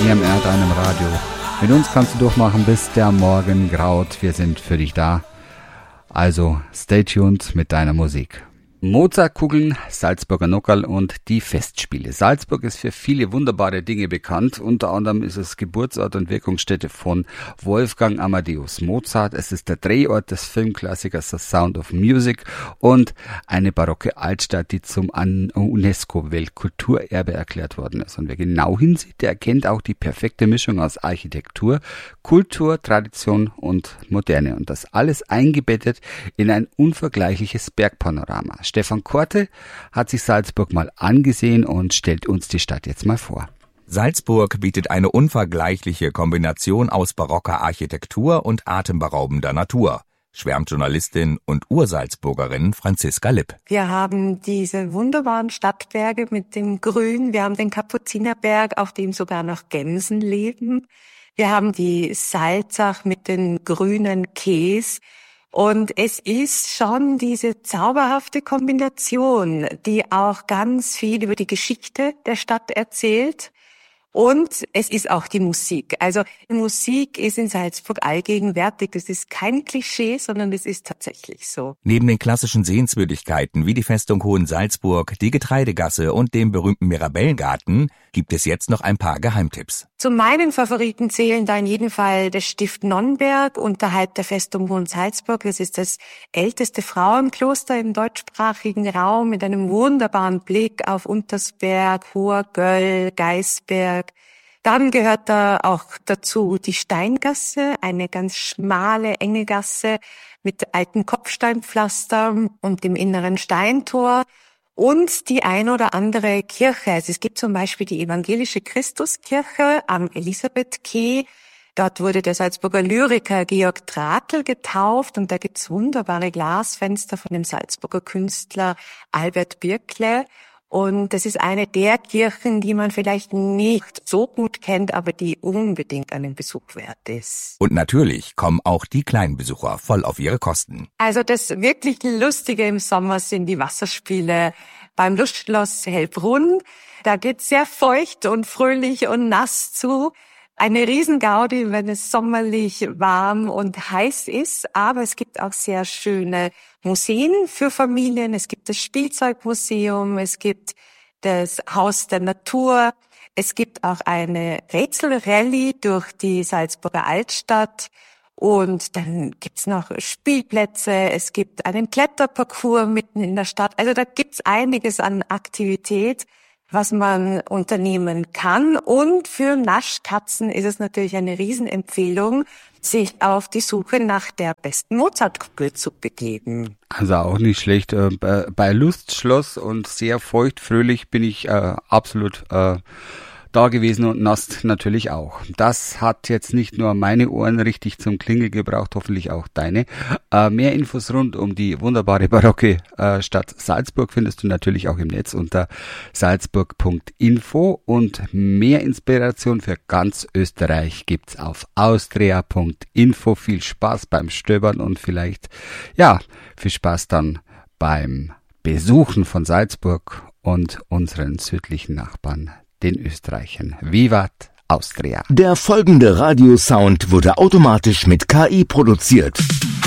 EMR, deinem Radio. Mit uns kannst du durchmachen, bis der Morgen graut. Wir sind für dich da. Also stay tuned mit deiner Musik. Mozartkugeln, Salzburger Nockerl und die Festspiele. Salzburg ist für viele wunderbare Dinge bekannt. Unter anderem ist es Geburtsort und Wirkungsstätte von Wolfgang Amadeus Mozart. Es ist der Drehort des Filmklassikers The Sound of Music und eine barocke Altstadt, die zum UNESCO-Weltkulturerbe erklärt worden ist. Und wer genau hinsieht, der erkennt auch die perfekte Mischung aus Architektur, Kultur, Tradition und Moderne. Und das alles eingebettet in ein unvergleichliches Bergpanorama. Stefan Korte hat sich Salzburg mal angesehen und stellt uns die Stadt jetzt mal vor. Salzburg bietet eine unvergleichliche Kombination aus barocker Architektur und atemberaubender Natur, schwärmt Journalistin und Ursalzburgerin Franziska Lipp. Wir haben diese wunderbaren Stadtberge mit dem Grün, wir haben den Kapuzinerberg, auf dem sogar noch Gämsen leben. Wir haben die Salzach mit den grünen Quais. Und es ist schon diese zauberhafte Kombination, die auch ganz viel über die Geschichte der Stadt erzählt. Und es ist auch die Musik. Also die Musik ist in Salzburg allgegenwärtig. Das ist kein Klischee, sondern es ist tatsächlich so. Neben den klassischen Sehenswürdigkeiten wie die Festung Hohensalzburg, die Getreidegasse und dem berühmten Mirabellengarten gibt es jetzt noch ein paar Geheimtipps. Zu meinen Favoriten zählen da in jedem Fall das Stift Nonnberg unterhalb der Festung Hohensalzburg. Das ist das älteste Frauenkloster im deutschsprachigen Raum mit einem wunderbaren Blick auf Untersberg, Hoher Göll, Geisberg. Dann gehört da auch dazu die Steingasse, eine ganz schmale, enge Gasse mit alten Kopfsteinpflastern und dem inneren Steintor. Und die ein oder andere Kirche. Also es gibt zum Beispiel die evangelische Christuskirche am Elisabeth-Quai. Dort wurde der Salzburger Lyriker Georg Tratl getauft und da gibt's wunderbare Glasfenster von dem Salzburger Künstler Albert Birkle. Und das ist eine der Kirchen, die man vielleicht nicht so gut kennt, aber die unbedingt einen Besuch wert ist. Und natürlich kommen auch die kleinen Besucher voll auf ihre Kosten. Also das wirklich Lustige im Sommer sind die Wasserspiele beim Lustschloss Hellbrunn. Da geht's sehr feucht und fröhlich und nass zu. Eine Riesengaudi, wenn es sommerlich warm und heiß ist, aber es gibt auch sehr schöne Museen für Familien. Es gibt das Spielzeugmuseum, es gibt das Haus der Natur, es gibt auch eine Rätselrallye durch die Salzburger Altstadt und dann gibt's noch Spielplätze, es gibt einen Kletterparcours mitten in der Stadt. Also da gibt's einiges an Aktivität, was man unternehmen kann. Und für Naschkatzen ist es natürlich eine Riesenempfehlung, sich auf die Suche nach der besten Mozartkugel zu begeben. Also auch nicht schlecht. Bei Lustschloss und sehr feucht, fröhlich bin ich absolut da gewesen und nass natürlich auch. Das hat jetzt nicht nur meine Ohren richtig zum Klingeln gebraucht, hoffentlich auch deine. Mehr Infos rund um die wunderbare barocke Stadt Salzburg findest du natürlich auch im Netz unter salzburg.info und mehr Inspiration für ganz Österreich gibt's auf austria.info. Viel Spaß beim Stöbern und vielleicht, ja, viel Spaß dann beim Besuchen von Salzburg und unseren südlichen Nachbarn, den Österreichern. Vivat Austria! Der folgende Radiosound wurde automatisch mit KI produziert.